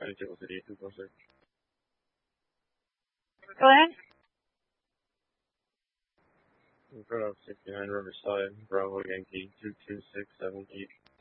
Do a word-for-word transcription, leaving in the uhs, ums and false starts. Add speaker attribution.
Speaker 1: ninety-two City, two four six.
Speaker 2: Go ahead.
Speaker 1: We've got up sixty-nine Riverside, Bravo Yankee, two two six seven eight.